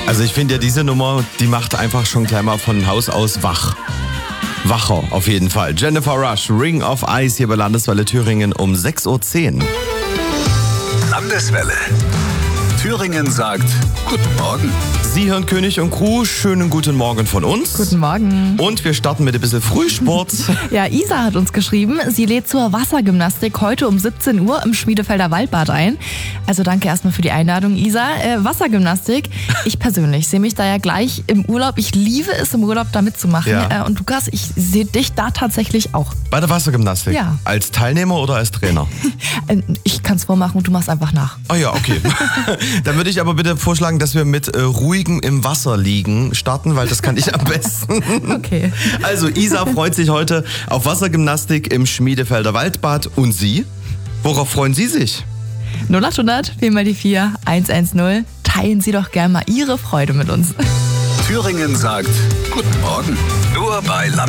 Also ich finde ja, diese Nummer, die macht einfach schon gleich mal von Haus aus wach. Wacher auf jeden Fall. Jennifer Rush, Ring of Ice hier bei Landeswelle Thüringen um 6.10 Uhr. Landeswelle. Thüringen sagt Guten Morgen. Sie hören König und Crew. Schönen guten Morgen von uns. Guten Morgen. Und wir starten mit ein bisschen Frühsport. Ja, Isa hat uns geschrieben, sie lädt zur Wassergymnastik heute um 17 Uhr im Schmiedefelder Waldbad ein. Also danke erstmal für die Einladung, Isa. Wassergymnastik, ich persönlich sehe mich da ja gleich im Urlaub. Ich liebe es, im Urlaub da mitzumachen. Ja. Und Lukas, ich sehe dich da tatsächlich auch. Bei der Wassergymnastik? Ja. Als Teilnehmer oder als Trainer? Ich kann es vormachen und du machst einfach nach. Oh ja, okay. Dann würde ich aber bitte vorschlagen, dass wir mit ruhigem im Wasser liegen starten, weil das kann ich am besten. Okay. Also Isa freut sich heute auf Wassergymnastik im Schmiedefelder Waldbad. Und Sie? Worauf freuen Sie sich? 0800 4 mal die 4 110. Teilen Sie doch gerne mal Ihre Freude mit uns. Thüringen sagt Guten Morgen. Nur bei Landeswelle.